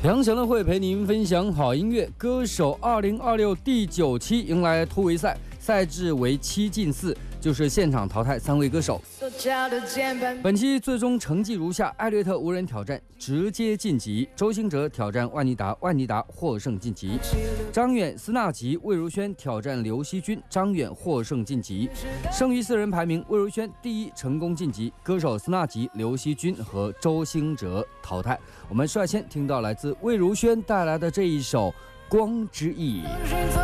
梁翔的会陪您分享好音乐。歌手2026第9期迎来突围赛，赛制为7进4，就是现场淘汰3位歌手。本期最终成绩如下：艾略特无人挑战，直接晋级；周兴哲挑战万妮达，万妮达获胜晋级；张远、斯纳吉、魏如萱挑战刘惜君，张远获胜晋级。剩余4人排名，魏如萱第1成功晋级，歌手斯纳吉、刘惜君和周兴哲淘汰。我们率先听到来自魏如萱带来的这一首《光之翼》。